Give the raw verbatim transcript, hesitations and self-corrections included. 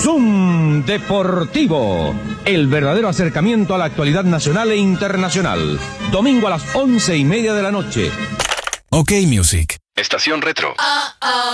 Zoom Deportivo, el verdadero acercamiento a la actualidad nacional e internacional. Domingo a las once y media de la noche. OK Music. Estación Retro.